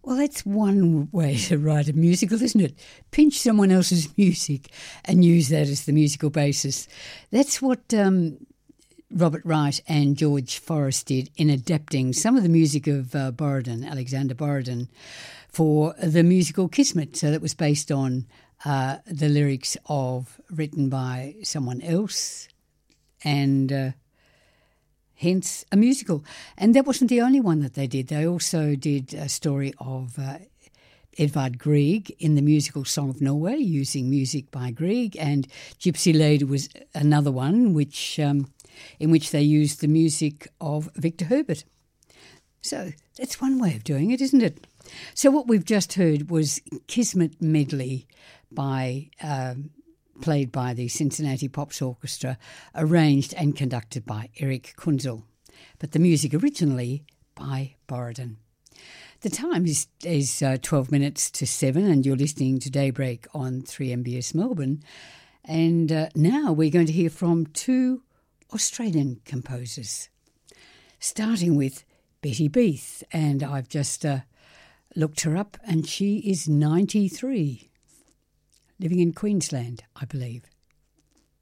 Well, that's one way to write a musical, isn't it? Pinch someone else's music and use that as the musical basis. That's what Robert Wright and George Forrest did in adapting some of the music of Borodin, Alexander Borodin, for the musical Kismet. So that was based on the lyrics written by someone else, and hence a musical. And that wasn't the only one that they did. They also did a story of Edvard Grieg in the musical Song of Norway, using music by Grieg, and Gypsy Lady was another one in which they used the music of Victor Herbert. So that's one way of doing it, isn't it? So what we've just heard was Kismet Medley played by the Cincinnati Pops Orchestra, arranged and conducted by Eric Kunzel, but the music originally by Borodin. The time is 12 minutes to 7, and you're listening to Daybreak on 3MBS Melbourne. And now we're going to hear from two Australian composers, starting with Betty Beath, and I've just looked her up, and she is 93, living in Queensland, I believe.